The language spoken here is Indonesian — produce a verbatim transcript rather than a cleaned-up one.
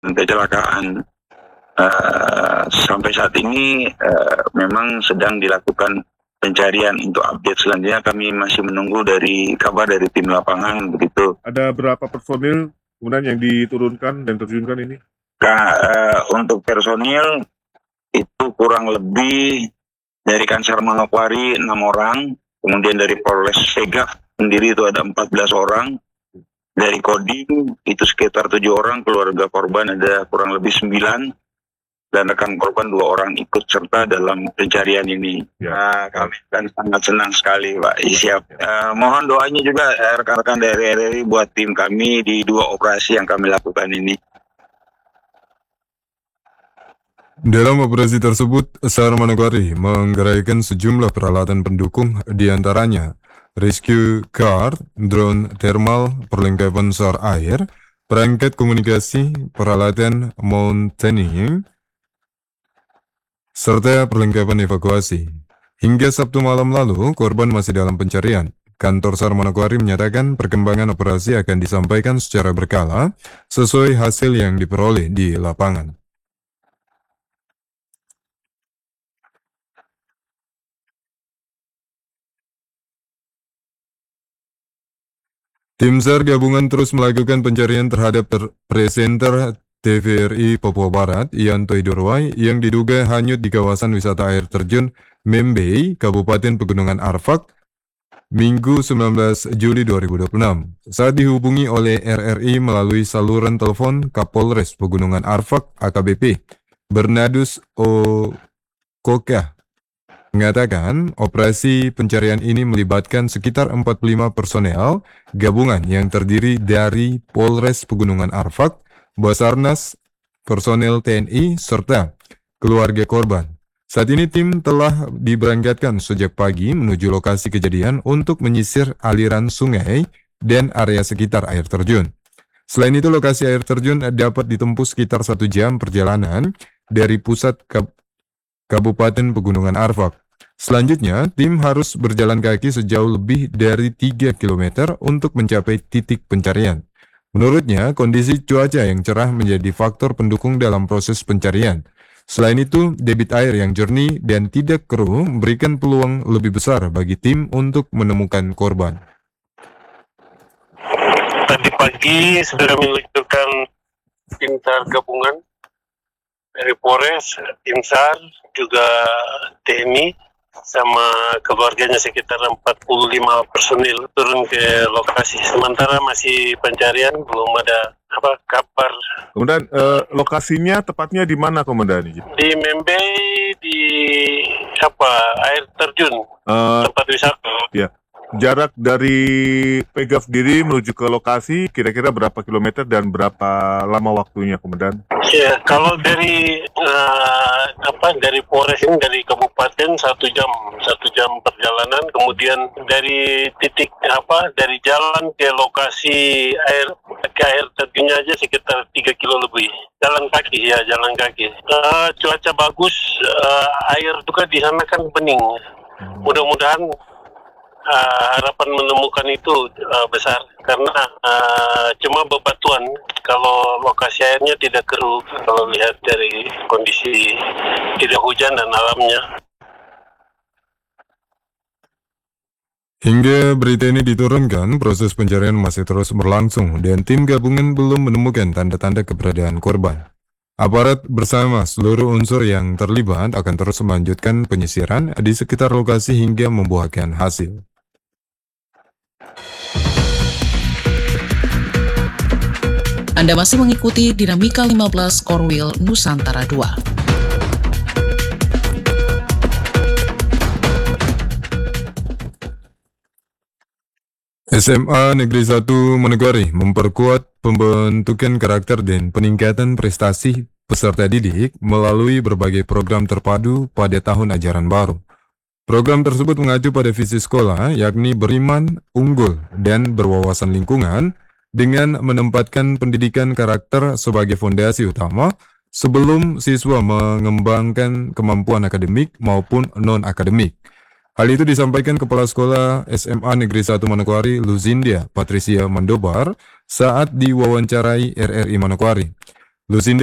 kecelakaan. Uh, sampai saat ini uh, memang sedang dilakukan pencarian. Untuk update selanjutnya kami masih menunggu dari kabar dari tim lapangan begitu. Ada berapa personil kemudian yang diturunkan dan terjunkan ini? Nah, uh, untuk personil itu kurang lebih dari Kansar Manokwari enam orang, kemudian dari Polres Segaf sendiri itu ada empat belas orang, dari Kodim itu sekitar tujuh orang, keluarga korban ada kurang lebih sembilan, dan rekan korban dua orang ikut serta dalam pencarian ini. Ya. Nah, kami kan sangat senang sekali, Pak. Siap. Ya. Uh, mohon doanya juga uh, rekan-rekan dari R R I buat tim kami di dua operasi yang kami lakukan ini. Dalam operasi tersebut, SAR Manokwari menggeraikan sejumlah peralatan pendukung, diantaranya rescue car, drone thermal, perlengkapan SAR air, perangkat komunikasi, peralatan mountaineering, serta perlengkapan evakuasi. Hingga Sabtu malam lalu, korban masih dalam pencarian. Kantor SAR Manokwari menyatakan perkembangan operasi akan disampaikan secara berkala sesuai hasil yang diperoleh di lapangan. Tim SAR gabungan terus melakukan pencarian terhadap ter presenter T V R I Papua Barat, Yanto Idorwai, yang diduga hanyut di kawasan wisata air terjun Membei, Kabupaten Pegunungan Arfak, Minggu sembilan belas Juli dua ribu dua puluh enam. Saat dihubungi oleh R R I melalui saluran telepon Kapolres Pegunungan Arfak A K B P, Bernardus Okokah, mengatakan operasi pencarian ini melibatkan sekitar empat puluh lima personel gabungan yang terdiri dari Polres Pegunungan Arfak, Basarnas, personel T N I, serta keluarga korban. Saat ini tim telah diberangkatkan sejak pagi menuju lokasi kejadian untuk menyisir aliran sungai dan area sekitar air terjun. Selain itu, lokasi air terjun dapat ditempuh sekitar satu jam perjalanan dari pusat Kab Kabupaten Pegunungan Arfak. Selanjutnya, tim harus berjalan kaki sejauh lebih dari tiga kilometer untuk mencapai titik pencarian. Menurutnya, kondisi cuaca yang cerah menjadi faktor pendukung dalam proses pencarian. Selain itu, debit air yang jernih dan tidak keruh memberikan peluang lebih besar bagi tim untuk menemukan korban. Tadi pagi sudah meluncurkan tim SAR gabungan dari Polres, tim SAR, juga T N I, sama keluarganya sekitar empat puluh lima personil turun ke lokasi. Sementara masih pencarian, belum ada apa kabar. Kemudian eh, lokasinya tepatnya di mana, Komandan? Di Membei, di apa air terjun, uh, tempat wisata. Ya. Jarak dari Pegaf diri menuju ke lokasi kira-kira berapa kilometer dan berapa lama waktunya, Komandan? Ya, kalau dari uh, apa dari Polres ini dari kabupaten satu jam, satu jam perjalanan. Kemudian dari titik apa dari jalan ke lokasi air ke air terjunnya aja sekitar tiga kilo lebih. Jalan kaki ya, jalan kaki. Uh, cuaca bagus, uh, air juga di sana kan bening. Mudah-mudahan Uh, harapan menemukan itu uh, besar karena uh, cuma bebatuan. Kalau lokasi airnya tidak keruh, kalau lihat dari kondisi tidak hujan dan alamnya. Hingga berita ini diturunkan, proses pencarian masih terus berlangsung dan tim gabungan belum menemukan tanda-tanda keberadaan korban. Aparat bersama seluruh unsur yang terlibat akan terus melanjutkan penyisiran di sekitar lokasi hingga membuahkan hasil. Anda masih mengikuti Dinamika lima belas Korwil Nusantara dua. S M A Negeri satu Manokwari memperkuat pembentukan karakter dan peningkatan prestasi peserta didik melalui berbagai program terpadu pada tahun ajaran baru. Program tersebut mengacu pada visi sekolah, yakni beriman, unggul, dan berwawasan lingkungan, dengan menempatkan pendidikan karakter sebagai fondasi utama sebelum siswa mengembangkan kemampuan akademik maupun non-akademik. Hal itu disampaikan Kepala Sekolah S M A Negeri satu Manokwari, Luzindia Patricia Mandobar, saat diwawancarai R R I Manokwari. Lucinda